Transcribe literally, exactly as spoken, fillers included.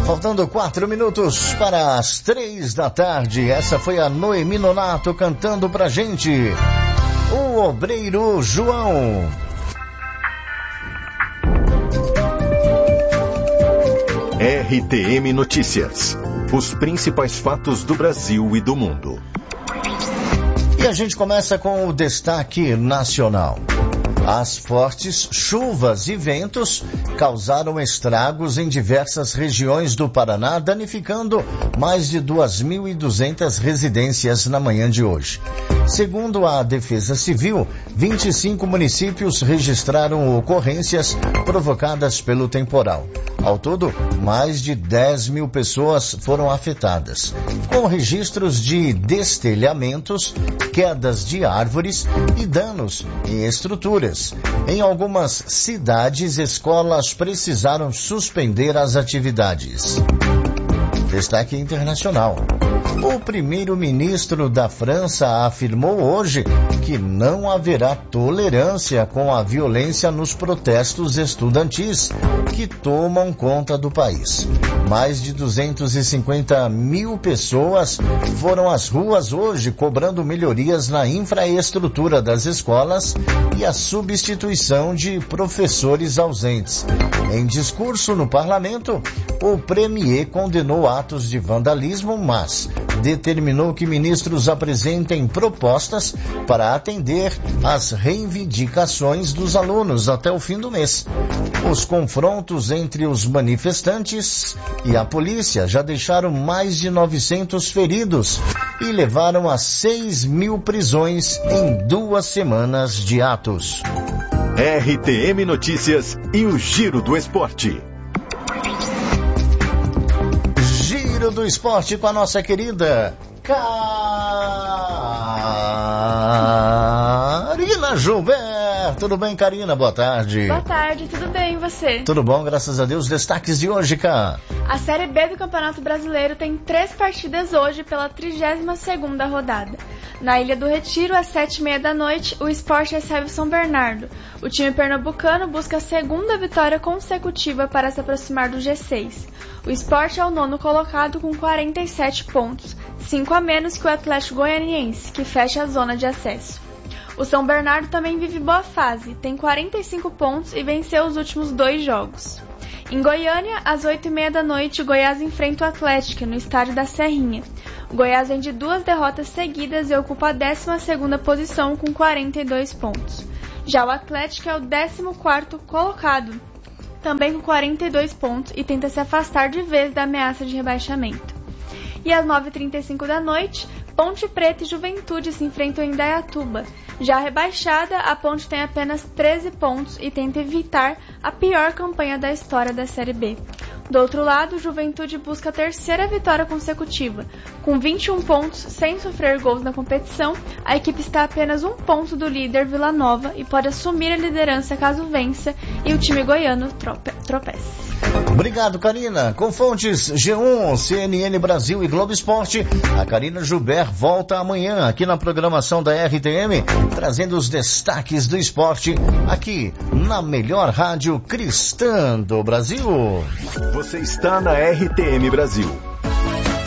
Faltando quatro minutos para as três da tarde. Essa foi a Noemi Nonato cantando pra gente. O Obreiro João. R T M Notícias. Os principais fatos do Brasil e do mundo. E a gente começa com o destaque nacional. As fortes chuvas e ventos causaram estragos em diversas regiões do Paraná, danificando mais de duas mil e duzentas residências na manhã de hoje. Segundo a Defesa Civil, vinte e cinco municípios registraram ocorrências provocadas pelo temporal. Ao todo, mais de dez mil pessoas foram afetadas, com registros de destelhamentos, quedas de árvores e danos em estruturas. Em algumas cidades, escolas precisaram suspender as atividades. Destaque internacional. O primeiro-ministro da França afirmou hoje que não haverá tolerância com a violência nos protestos estudantis que tomam conta do país. Mais de duzentas e cinquenta mil pessoas foram às ruas hoje cobrando melhorias na infraestrutura das escolas e a substituição de professores ausentes. Em discurso no parlamento, o premier condenou atos de vandalismo, mas determinou que ministros apresentem propostas para atender às reivindicações dos alunos até o fim do mês. Os confrontos entre os manifestantes e a polícia já deixaram mais de novecentos feridos e levaram a seis mil prisões em duas semanas de atos. R T M Notícias e o Giro do Esporte. Giro do Esporte com a nossa querida Karina Gilberto. Tudo bem, Karina? Boa tarde. Boa tarde, tudo bem, e você? Tudo bom, graças a Deus. Destaques de hoje, cara. A Série B do Campeonato Brasileiro tem três partidas hoje pela trigésima segunda rodada. Na Ilha do Retiro, às sete e meia da noite, o Sport recebe o São Bernardo. O time pernambucano busca a segunda vitória consecutiva para se aproximar do G seis. O Sport é o nono colocado com quarenta e sete pontos, cinco a menos que o Atlético Goianiense, que fecha a zona de acesso. O São Bernardo também vive boa fase, tem quarenta e cinco pontos e venceu os últimos dois jogos. Em Goiânia, às oito e meia da noite, o Goiás enfrenta o Atlético no estádio da Serrinha. O Goiás vem de duas derrotas seguidas e ocupa a décima segunda posição com quarenta e dois pontos. Já o Atlético é o décimo quarto colocado, também com quarenta e dois pontos, e tenta se afastar de vez da ameaça de rebaixamento. E às nove e trinta e cinco da noite, Ponte Preta e Juventude se enfrentam em Indaiatuba. Já rebaixada, a Ponte tem apenas treze pontos e tenta evitar a pior campanha da história da Série B. Do outro lado, Juventude busca a terceira vitória consecutiva. Com vinte e um pontos, sem sofrer gols na competição, a equipe está a apenas um ponto do líder Vila Nova e pode assumir a liderança caso vença e o time goiano trope- tropece. Obrigado, Karina. Com fontes G um, C N N Brasil e Globo Esporte, a Karina Gilberto volta amanhã aqui na programação da R T M, trazendo os destaques do esporte aqui na melhor rádio cristã do Brasil. Você está na R T M Brasil.